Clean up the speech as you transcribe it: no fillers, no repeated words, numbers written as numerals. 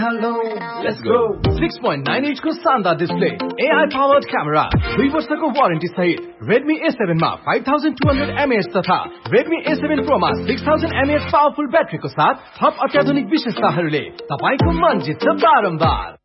Hello, let's go. 6.9 inch को शानदार display, AI powered camera, 2 वर्षको वारेन्टी सहित Redmi A7 मा 5200 mAh तथा Redmi A7 Pro मा 6000 mAh पावरफुल ब्याट्रीको साथ थप अत्याधुनिक विशेषताहरूले तपाईको मन जित्छ बारम्बार।